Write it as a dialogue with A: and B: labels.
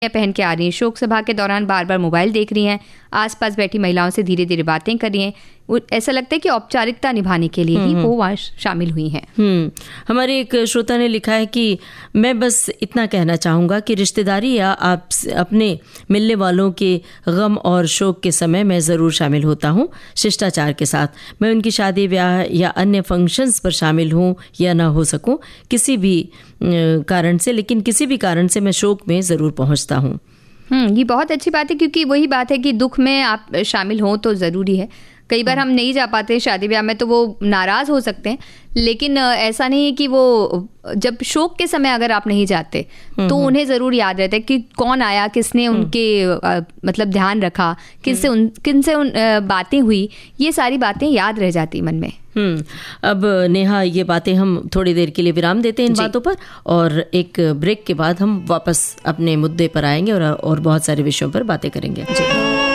A: पहन के आ रही हैं, शोक सभा के दौरान बार बार मोबाइल देख रही हैं, आसपास बैठी महिलाओं से धीरे धीरे बातें कर रही हैं। ऐसा लगता है कि औपचारिकता निभाने के लिए ही वो वहाँ शामिल हुई हैं।
B: हमारे एक श्रोता ने लिखा है कि मैं बस इतना कहना चाहूँगा कि रिश्तेदारी या आप अपने मिलने वालों के गम और शोक के समय मैं ज़रूर शामिल होता हूँ शिष्टाचार के साथ। मैं उनकी शादी ब्याह या अन्य फंक्शंस पर शामिल हूँ या ना हो सकूँ किसी भी कारण से, लेकिन किसी भी कारण से मैं शोक में ज़रूर पहुँचता हूँ।
A: ये बहुत अच्छी बात है, क्योंकि वही बात है कि दुख में आप शामिल हों तो ज़रूरी है। कई बार हम नहीं जा पाते शादी ब्याह में तो वो नाराज़ हो सकते हैं, लेकिन ऐसा नहीं है कि वो जब शोक के समय अगर आप नहीं जाते तो उन्हें ज़रूर याद रहता है कि कौन आया, किसने उनके मतलब ध्यान रखा, किनसे बातें हुई, ये सारी बातें याद रह जाती मन में।
B: अब नेहा, ये बातें हम थोड़ी देर के लिए विराम देते हैं इन बातों पर, और एक ब्रेक के बाद हम वापस अपने मुद्दे पर आएंगे और बहुत सारे विषयों पर बातें करेंगे। जी।